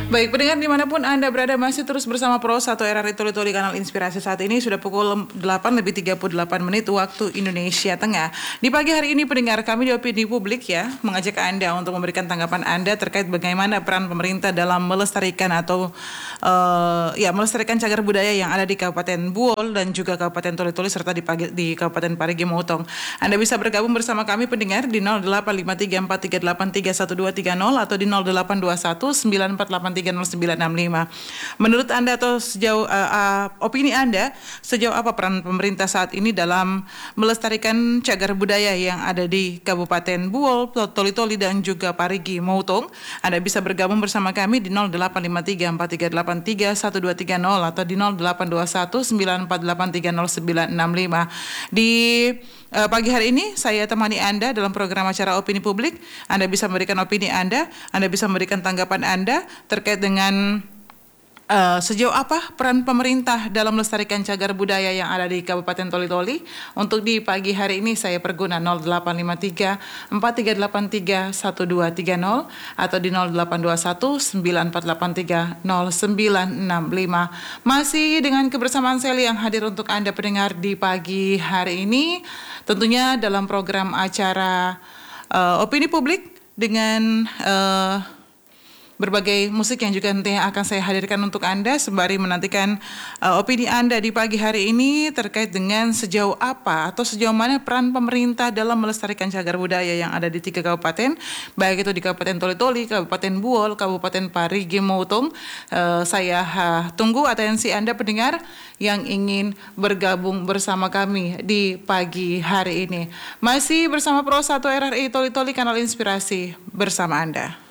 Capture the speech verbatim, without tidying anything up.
Baik, pendengar dimanapun Anda berada masih terus bersama Pro satu R R I Toli Toli Kanal Inspirasi. Saat ini sudah pukul delapan lebih tiga puluh delapan menit waktu Indonesia Tengah. Di pagi hari ini pendengar kami di Opini Publik ya mengajak Anda untuk memberikan tanggapan Anda terkait bagaimana peran pemerintah dalam melestarikan atau uh, ya melestarikan cagar budaya yang ada di Kabupaten Buol dan juga Kabupaten Toli Toli serta di, pagi, di Kabupaten Parigi Motong. Anda bisa bergabung bersama kami pendengar di nol delapan lima tiga empat tiga delapan tiga satu dua tiga nol atau di nol delapan dua satu sembilan empat delapan tiga nol sembilan enam lima. Menurut Anda atau sejauh uh, uh, opini Anda, sejauh apa peran pemerintah saat ini dalam melestarikan cagar budaya yang ada di Kabupaten Buol, Toli Toli dan juga Parigi Motong? Anda bisa bergabung bersama kami di nol delapan lima tiga empat tiga delapan tiga satu dua tiga nol atau di nol delapan dua satu sembilan empat delapan tiga nol sembilan enam lima. Di Uh, pagi hari ini saya temani Anda dalam program acara Opini Publik. Anda bisa memberikan opini Anda, Anda bisa memberikan tanggapan Anda terkait dengan Uh, sejauh apa peran pemerintah dalam melestarikan cagar budaya yang ada di Kabupaten Toli Toli. Untuk di pagi hari ini saya perguna nol delapan lima tiga empat tiga delapan tiga satu dua tiga nol atau di nol delapan dua satu sembilan empat delapan tiga nol sembilan enam lima. Masih dengan kebersamaan Sally yang hadir untuk Anda pendengar di pagi hari ini, tentunya dalam program acara uh, Opini Publik dengan uh, berbagai musik yang juga nantinya akan saya hadirkan untuk Anda sembari menantikan uh, opini Anda di pagi hari ini terkait dengan sejauh apa atau sejauh mana peran pemerintah dalam melestarikan cagar budaya yang ada di tiga kabupaten, baik itu di Kabupaten Toli Toli, Kabupaten Buol, Kabupaten Parigi Motong. Uh, saya uh, tunggu atensi Anda pendengar yang ingin bergabung bersama kami di pagi hari ini. Masih bersama Pro satu R R I Toli Toli Kanal Inspirasi bersama Anda.